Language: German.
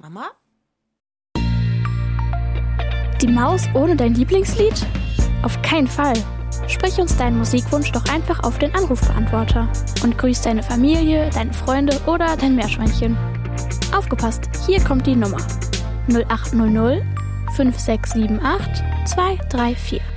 Mama? Die Maus ohne dein Lieblingslied? Auf keinen Fall. Sprich uns deinen Musikwunsch doch einfach auf den Anrufbeantworter und grüß deine Familie, deine Freunde oder dein Meerschweinchen. Aufgepasst, hier kommt die Nummer. 0800 5678 234.